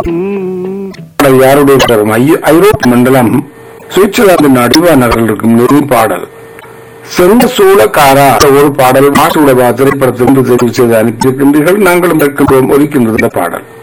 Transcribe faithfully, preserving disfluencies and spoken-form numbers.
யாருடைய தரும் ஐரோப்பிய மண்டலம் சுவிட்சர்லாந்து நடுவா நகரில் இருக்கும் ஒரு பாடல் செந்த சூழக்காரா ஒரு பாடல் மாசூடவா திரைப்படத்திலிருந்து தெரிவு செய்து அனுப்பியிருக்கின்றீர்கள். நாங்களும் கேட்கின்றோம் ஒலிக்கின்றது பாடல்.